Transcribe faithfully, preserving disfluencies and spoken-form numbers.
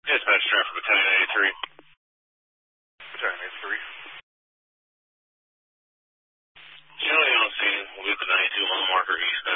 Dispatch traffic battalion eighty-three. Battalion eighty-three. Generally on scene, we'll get the ninety-two mile marker east.